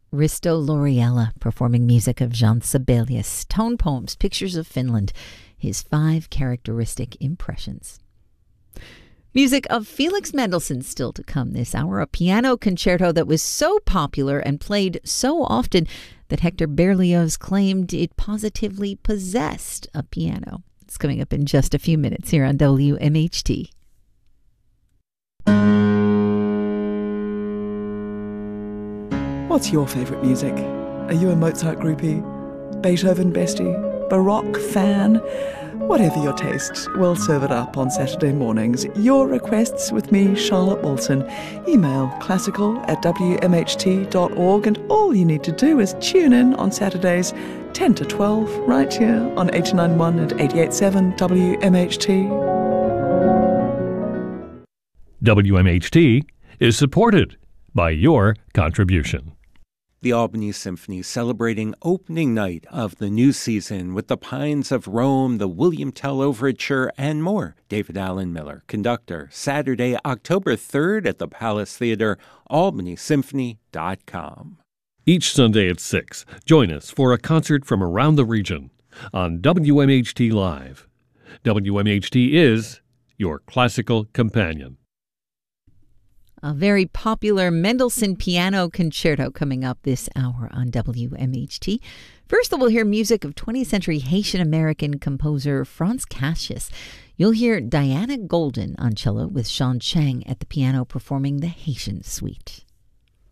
Risto Lauriella performing music of Jean Sibelius, tone poems, pictures of Finland, his 5 characteristic impressions. Music of Felix Mendelssohn still to come this hour, a piano concerto that was so popular and played so often that Hector Berlioz claimed it positively possessed a piano. It's coming up in just a few minutes here on WMHT. What's your favourite music? Are you a Mozart groupie? Beethoven bestie? Baroque fan? Whatever your taste, we'll serve it up on Saturday mornings. Your requests with me, Charlotte Wilson. Email classical@wmht.org, and all you need to do is tune in on Saturdays 10 to 12 right here on 89.1 and 88.7 WMHT. WMHT is supported by your contribution. The Albany Symphony celebrating opening night of the new season with the Pines of Rome, the William Tell Overture, and more. David Allen Miller, conductor, Saturday, October 3rd at the Palace Theater, albanysymphony.com. Each Sunday at 6, join us for a concert from around the region on WMHT Live. WMHT is your classical companion. A very popular Mendelssohn piano concerto coming up this hour on WMHT. First, we'll hear music of 20th century Haitian-American composer Franz Cassius. You'll hear Diana Golden on cello with Sean Chang at the piano performing the Haitian Suite.